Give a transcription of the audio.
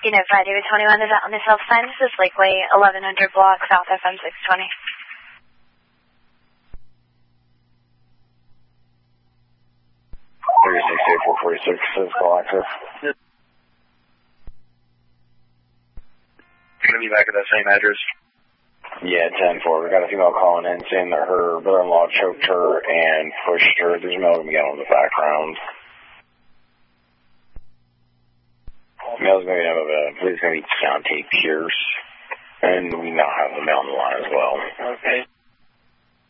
Unit 521 is out on the south side. This is Lakeway 1100 block, South FM 620. Physical access. Going to be back at that same address? Yeah, 10-4. We got a female calling in saying that her brother-in-law choked her and pushed her. There's male going to be out in the background. Male's going to have a police going to be Keontae Pierce. And we now have the male on the line as well. Okay.